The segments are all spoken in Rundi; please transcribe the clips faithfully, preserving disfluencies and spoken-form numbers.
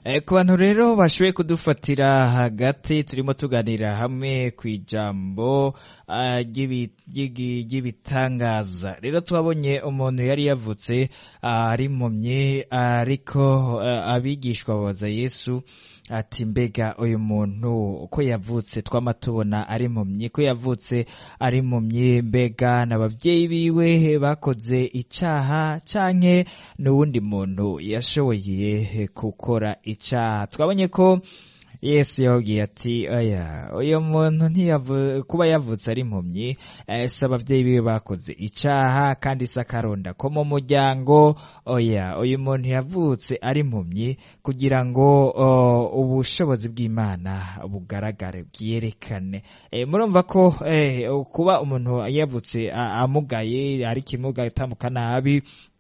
Eh, ku bantu rero bashoboye kudufatira hagati turimo tuganira hamwe ku ijambo ah, ry'ibi- ry'igi- ry'ibitangaza. Rero twabonye umuntu yari yavutse ah, ari impumyi, ariko ah, abigishwa babaza Yesu ati mbega uyu muntu uko yavutse twama tubona ari impumyi, ko yavutse ari impumyi, mbega n'abavyeyi biwe bakoze icaha canke n'uwundi muntu yashoboye gukora icaha? Twabonye ko Yesu yababwiye ati oya, uyu muntu ntiyavu kuba yavutse ari impumyi, eh, si abavyeyi biwe bakoze icaha kandi si akaronda ko mu muryango. Oya, uyu muntu yavutse ari impumyi kugira ngo oh, ubushobozi bw'Imana bugaragare bwiyerekane. Eh, murumva ko eh, kuba umuntu yavutse a- amugaye, ari kimuga atambuka nabi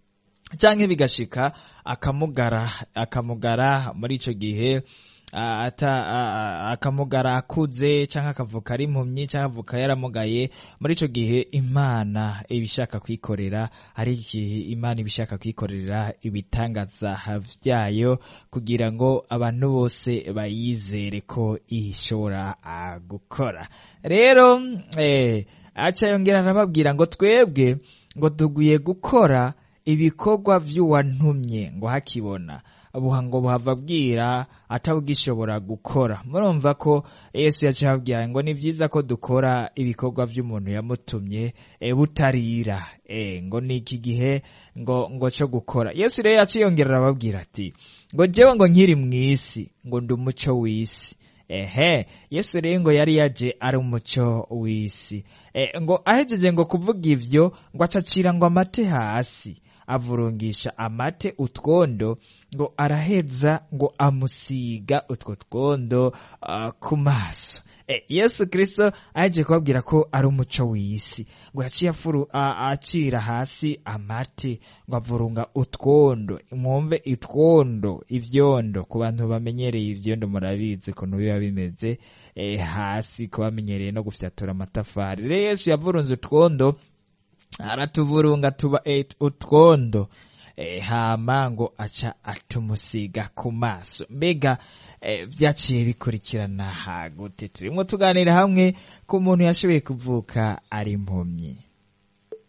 canke bigashika akamugara akamugara muri ico gihe ah, ata ah, ah, akamugara akuze canke akavuka ari impumyi canke avuka yaramugaye, muri ico gihe Imana ibishaka kwikorera, hari igihe Imana ibishaka kwikorera ibitangaza vyayo kugira ngo abantu bose bayizere ko ishobora ah, gukora. Rero eh, aca yongera arababwira ngo twebwe ngo tugiye gukora ibikorwa vy'uwantumye ngo hakibona buha ngo buhava bwira atabugishobora gukora. Murumva ko Yesu yaciye ababwira ngo ni vyiza ko dukora ibikorwa vy'umuntu yamutumye e, butarira e, ngo ni iki gihe ngo ngo co gukora. Yesu rero yaciye yongera arababwira ati ngo jewe ngo nkiri mw'isi ngo ndi umuco w'isi. Ehe, Yesu rero ngo yari yaje ari umuco w'isi. E, ngo ahejeje ngo kuvuga ivyo ngo acacira ngo amate hasi, avurungisha amate utwondo, ngo araheza ngo amusiga utwo twondo uh, ku maso. E, Yesu Kristo aje kubabwira ko ari umuco w'isi, ngo yaciye afuru uh, acira hasi amate ngo avurunga utwondo. Mwumve itwondo, ivyondo, ku bantu bamenyereye ivyondo murabizi ukuntu biba bimeze e, hasi, ku bamenyereye no gufyatura amatafari. Rero Yesu yavurunze utwondo, aratuvurunga tuba e, utwondo e, hama ngo aca atumusiga ku maso. Mbega e, vyaciye bikurikirana hagute? Turimo tuganira hamwe ku muntu yashoboye kuvuka ari impumyi.